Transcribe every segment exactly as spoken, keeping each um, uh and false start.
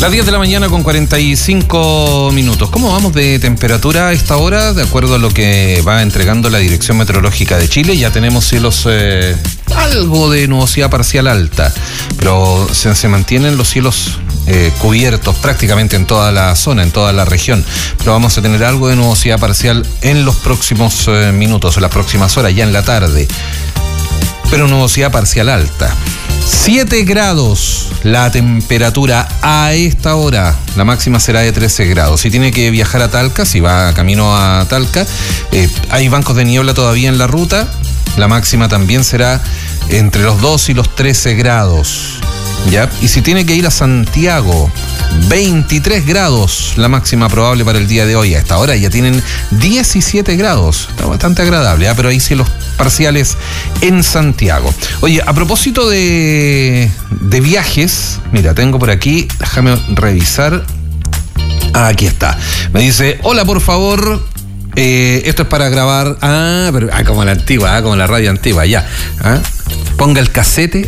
Las diez de la mañana con cuarenta y cinco minutos. ¿Cómo vamos de temperatura a esta hora? De acuerdo a lo que va entregando la Dirección Meteorológica de Chile, ya tenemos cielos, eh, algo de nubosidad parcial alta, pero se, se mantienen los cielos eh, cubiertos prácticamente en toda la zona, en toda la región. Pero vamos a tener algo de nubosidad parcial en los próximos eh, minutos, en las próximas horas, ya en la tarde. Pero nubosidad parcial alta. siete grados la temperatura a esta hora. La máxima será de trece grados. Si tiene que viajar a Talca, si va camino a Talca, eh, hay bancos de niebla todavía en la ruta. La máxima también será entre los dos y los trece grados. ¿Ya? Y si tiene que ir a Santiago, veintitrés grados la máxima probable para el día de hoy. A esta hora ya tienen diecisiete grados. Está bastante agradable, ¿eh? Pero ahí cielos parciales en Santiago. Oye, a propósito de, de viajes, mira, tengo por aquí, déjame revisar. Ah, aquí está. Me dice, hola, por favor. Eh, esto es para grabar. Ah, pero ah, como la antigua, ah, como la radio antigua, ya. ¿Ah? Ponga el casete.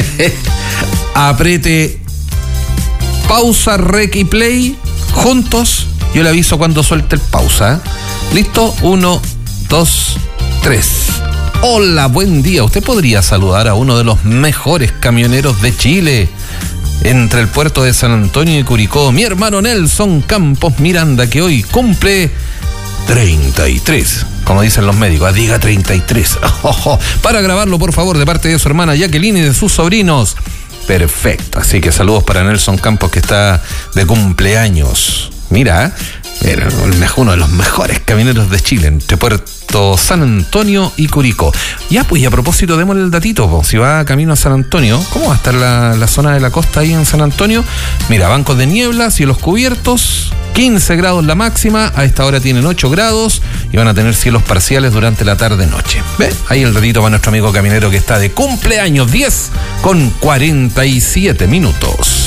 Apriete pausa, rec y play juntos. Yo le aviso cuando suelte el pausa. ¿Listo? Uno, dos, tres. Hola, buen día. ¿Usted podría saludar a uno de los mejores camioneros de Chile entre el puerto de San Antonio y Curicó? Mi hermano Nelson Campos Miranda, que hoy cumple treinta y tres. Como dicen los médicos, diga treinta y tres. Oh, oh. Para grabarlo, por favor, de parte de su hermana Jacqueline y de sus sobrinos. Perfecto, así que saludos para Nelson Campos, que está de cumpleaños. Mira, era uno de los mejores camioneros de Chile, entre Puerto San Antonio y Curicó. Ya, pues, y a propósito, démosle el datito, po. Si va camino a San Antonio, ¿cómo va a estar la, la zona de la costa ahí en San Antonio? Mira, bancos de niebla, cielos cubiertos, quince grados la máxima, a esta hora tienen ocho grados y van a tener cielos parciales durante la tarde-noche. ¿Ve? Ahí el ratito para nuestro amigo caminero que está de cumpleaños, diez con cuarenta y siete minutos.